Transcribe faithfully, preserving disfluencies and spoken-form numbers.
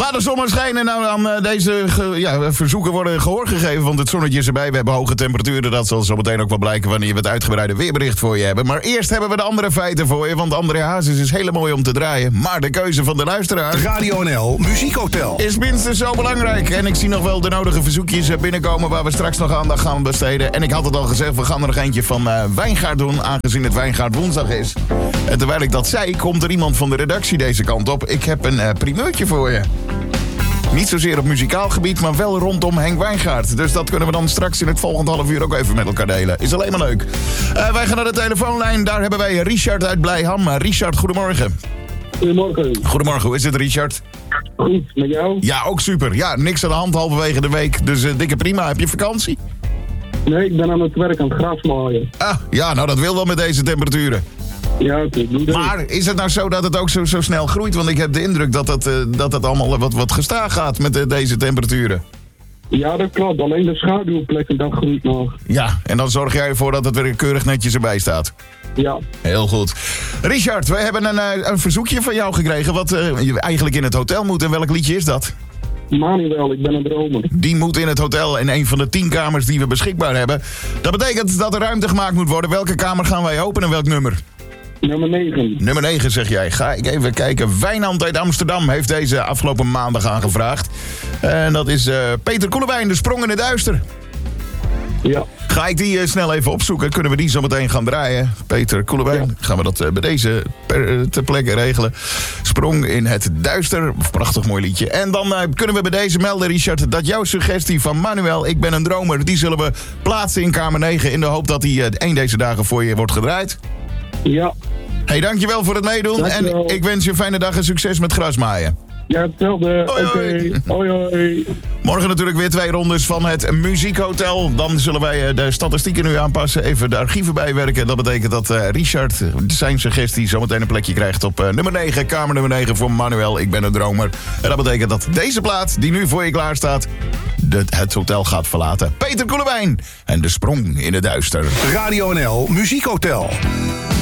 Laat de zon maar schijnen. Nou, aan uh, deze ge, ja, verzoeken worden gehoor gegeven. Want het zonnetje is erbij. We hebben hoge temperaturen. Dat zal zo meteen ook wel blijken wanneer we het uitgebreide weerbericht voor je hebben. Maar eerst hebben we de andere feiten voor je. Want André Hazes is heel mooi om te draaien. Maar de keuze van de luisteraar... Radio N L Muziekhotel is minstens zo belangrijk. En ik zie nog wel de nodige verzoekjes binnenkomen... waar we straks nog aandacht gaan besteden. En ik had het al gezegd, we gaan er nog eentje van uh, Wijngaard doen... aangezien het Wijngaard woensdag is. En terwijl ik dat zei, komt er iemand van de redactie deze kant op. Ik heb een uh, primeurtje voor je. Niet zozeer op muzikaal gebied, maar wel rondom Henk Wijngaard. Dus dat kunnen we dan straks in het volgende half uur ook even met elkaar delen. Is alleen maar leuk. Uh, wij gaan naar de telefoonlijn. Daar hebben wij Richard uit Blijham. Uh, Richard, goedemorgen. Goedemorgen. Goedemorgen, hoe is het, Richard? Goed, met jou? Ja, ook super. Ja, niks aan de hand halverwege de week. Dus uh, dikke prima. Heb je vakantie? Nee, ik ben aan het werk aan het gras maaien. Ah, ja, nou dat wil wel met deze temperaturen. Ja, oké, doe dat. Maar is het nou zo dat het ook zo, zo snel groeit? Want ik heb de indruk dat het, uh, dat het allemaal wat, wat gestaag gaat met uh, deze temperaturen. Ja, dat klopt. Alleen de schaduwplekken, dat groeit nog. Ja, en dan zorg jij ervoor dat het weer keurig netjes erbij staat. Ja. Heel goed. Richard, we hebben een, uh, een verzoekje van jou gekregen... wat uh, eigenlijk in het hotel moet. En welk liedje is dat? Manuel, ik ben een dromer. Die moet in het hotel in een van de tien kamers die we beschikbaar hebben. Dat betekent dat er ruimte gemaakt moet worden. Welke kamer gaan wij openen? Welk nummer? Nummer negen. Nummer negen, zeg jij. Ga ik even kijken. Wijnand uit Amsterdam heeft deze afgelopen maandag aangevraagd. En dat is uh, Peter Koelewijn, De Sprong in het Duister. Ja. Ga ik die uh, snel even opzoeken. Kunnen we die zo meteen gaan draaien? Peter Koelewijn. Ja. Gaan we dat uh, bij deze per, uh, ter plekke regelen. Sprong in het Duister. Prachtig mooi liedje. En dan uh, kunnen we bij deze melden, Richard, dat jouw suggestie van Manuel, Ik ben een dromer, die zullen we plaatsen in kamer negen... in de hoop dat die uh, één deze dagen voor je wordt gedraaid. Ja. Hey, dankjewel voor het meedoen. Dankjewel. En ik wens je een fijne dag en succes met grasmaaien. Ja, hetzelfde. Oké. Hoi, hoi. hoi, hoi. Morgen natuurlijk weer twee rondes van het Muziekhotel. Dan zullen wij de statistieken nu aanpassen. Even de archieven bijwerken. Dat betekent dat uh, Richard zijn suggestie zometeen een plekje krijgt op uh, nummer negen. Kamer nummer negen voor Manuel, Ik ben een dromer. En dat betekent dat deze plaat, die nu voor je klaar staat, de, het hotel gaat verlaten. Peter Koelewijn en De Sprong in het Duister. Radio N L Muziekhotel.